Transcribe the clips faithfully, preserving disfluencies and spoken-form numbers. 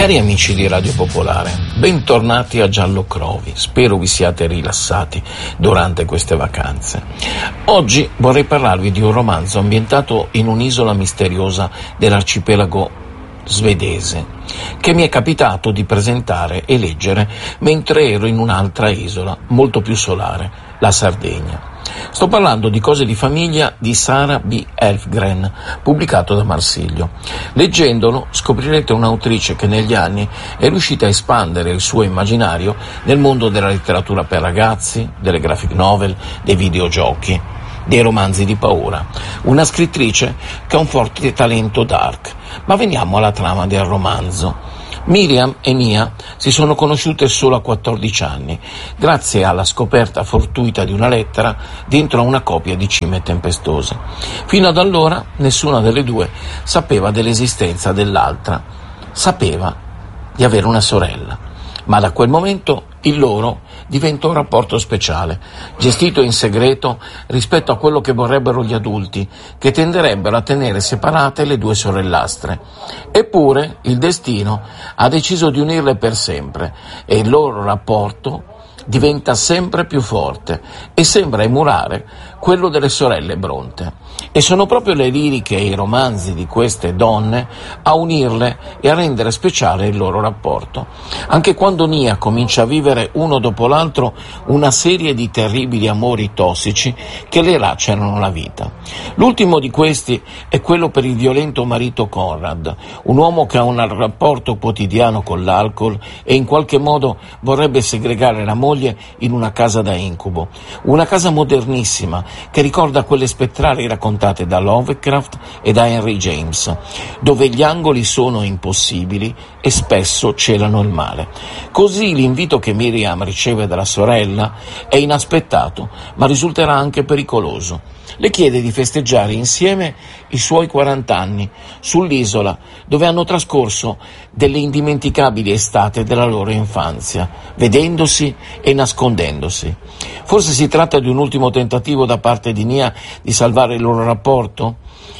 Cari amici di Radio Popolare, bentornati a Giallo Crovi. Spero vi siate rilassati durante queste vacanze. Oggi vorrei parlarvi di un romanzo ambientato in un'isola misteriosa dell'arcipelago svedese, che mi è capitato di presentare e leggere mentre ero in un'altra isola, molto più solare, la Sardegna. Sto parlando di Cose di famiglia di Sara B. Elfgren, pubblicato da Marsilio. Leggendolo scoprirete un'autrice che negli anni è riuscita a espandere il suo immaginario nel mondo della letteratura per ragazzi, delle graphic novel, dei videogiochi, dei romanzi di paura. Una scrittrice che ha un forte talento dark. Ma veniamo alla trama del romanzo. Miriam e Nia si sono conosciute solo a quattordici anni, grazie alla scoperta fortuita di una lettera dentro a una copia di Cime tempestose. Fino ad allora nessuna delle due sapeva dell'esistenza dell'altra, sapeva di avere una sorella, ma da quel momento il loro diventa un rapporto speciale, gestito in segreto rispetto a quello che vorrebbero gli adulti, che tenderebbero a tenere separate le due sorellastre. Eppure il destino ha deciso di unirle per sempre e il loro rapporto diventa sempre più forte e sembra emulare quello delle sorelle Bronte. E sono proprio le liriche e i romanzi di queste donne a unirle e a rendere speciale il loro rapporto. Anche quando Nia comincia a vivere uno dopo l'altro una serie di terribili amori tossici che le lacerano la vita. L'ultimo di questi è quello per il violento marito Conrad, un uomo che ha un rapporto quotidiano con l'alcol e in qualche modo vorrebbe segregare la moglie in una casa da incubo, una casa modernissima che ricorda quelle spettrali raccontate da Lovecraft e da Henry James, dove gli angoli sono impossibili e spesso celano il male. Così l'invito che Miriam riceve dalla sorella è inaspettato, ma risulterà anche pericoloso. Le chiede di festeggiare insieme i suoi quaranta anni sull'isola dove hanno trascorso delle indimenticabili estate della loro infanzia, vedendosi e nascondendosi. Forse si tratta di un ultimo tentativo da parte di Nia di salvare il loro rapporto?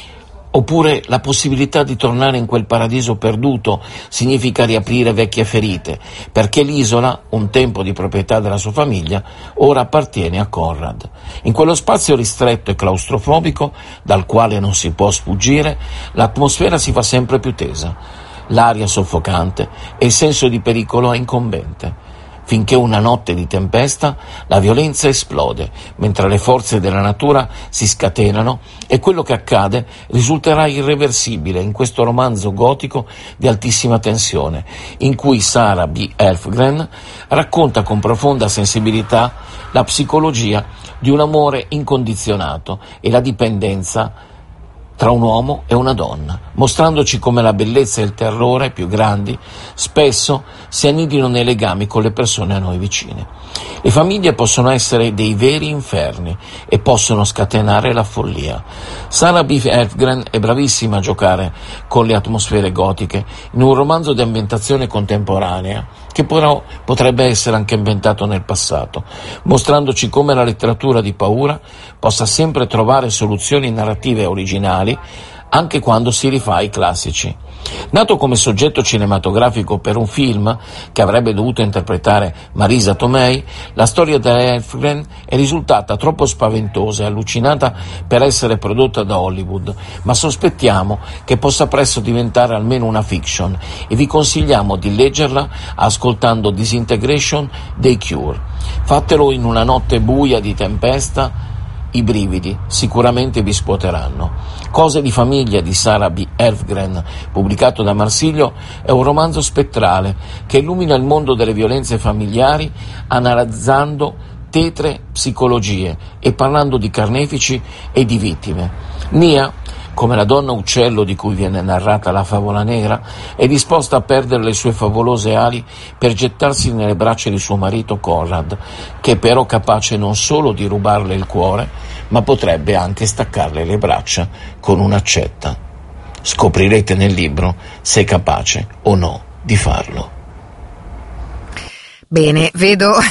Oppure la possibilità di tornare in quel paradiso perduto significa riaprire vecchie ferite, perché l'isola, un tempo di proprietà della sua famiglia, ora appartiene a Conrad. In quello spazio ristretto e claustrofobico, dal quale non si può sfuggire, l'atmosfera si fa sempre più tesa, l'aria soffocante e il senso di pericolo è incombente. Finché una notte di tempesta la violenza esplode, mentre le forze della natura si scatenano e quello che accade risulterà irreversibile in questo romanzo gotico di altissima tensione, in cui Sara B. Elfgren racconta con profonda sensibilità la psicologia di un amore incondizionato e la dipendenza tra un uomo e una donna, mostrandoci come la bellezza e il terrore più grandi spesso si annidino nei legami con le persone a noi vicine. Le famiglie possono essere dei veri inferni e possono scatenare la follia. Sara B. Elfgren è bravissima a giocare con le atmosfere gotiche in un romanzo di ambientazione contemporanea che però potrebbe essere anche ambientato nel passato, mostrandoci come la letteratura di paura possa sempre trovare soluzioni narrative originali anche quando si rifà ai classici. Nato come soggetto cinematografico per un film che avrebbe dovuto interpretare Marisa Tomei, la storia di Elfgren è risultata troppo spaventosa e allucinata per essere prodotta da Hollywood, ma sospettiamo che possa presto diventare almeno una fiction e vi consigliamo di leggerla ascoltando Disintegration dei Cure. Fatelo in una notte buia di tempesta, i brividi sicuramente vi scuoteranno. Cose di famiglia di Sara B. Elfgren, pubblicato da Marsilio, è un romanzo spettrale che illumina il mondo delle violenze familiari analizzando tetre psicologie e parlando di carnefici e di vittime. Nia, come la donna uccello di cui viene narrata la favola nera, è disposta a perdere le sue favolose ali per gettarsi nelle braccia di suo marito Conrad, che è però capace non solo di rubarle il cuore, ma potrebbe anche staccarle le braccia con un'accetta. Scoprirete nel libro se è capace o no di farlo. Bene, vedo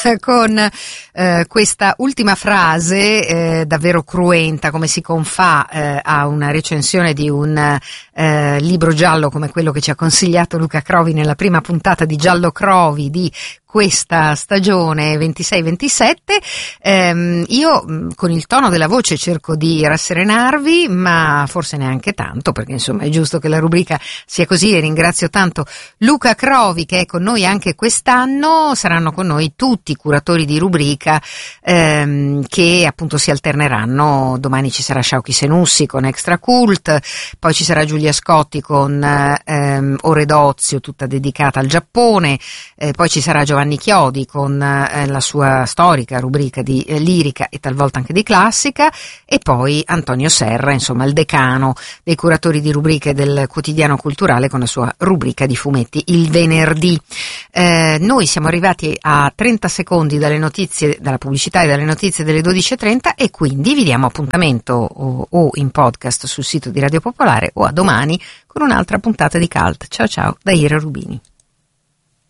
con eh, questa ultima frase eh, davvero cruenta, come si confà eh, a una recensione di un eh, libro giallo come quello che ci ha consigliato Luca Crovi nella prima puntata di Giallo Crovi di questa stagione ventisei ventisette. ehm, io con il tono della voce cerco di rasserenarvi, ma forse neanche tanto, perché insomma è giusto che la rubrica sia così, e ringrazio tanto Luca Crovi che è con noi anche quest'anno. Saranno con noi tutti i curatori di rubrica ehm, che appunto si alterneranno. Domani ci sarà Shauki Senussi con Extra Cult, poi ci sarà Giulia Scotti con ehm, Ore d'Ozio tutta dedicata al Giappone, eh, poi ci sarà Giovanni Giovanni Chiodi con eh, la sua storica rubrica di eh, lirica e talvolta anche di classica, e poi Antonio Serra, insomma il decano dei curatori di rubriche del Quotidiano Culturale, con la sua rubrica di fumetti il venerdì. Eh, noi siamo arrivati a trenta secondi dalle notizie, dalla pubblicità e dalle notizie delle dodici e trenta, e quindi vi diamo appuntamento o, o in podcast sul sito di Radio Popolare o a domani con un'altra puntata di Cult. Ciao ciao da Ira Rubini.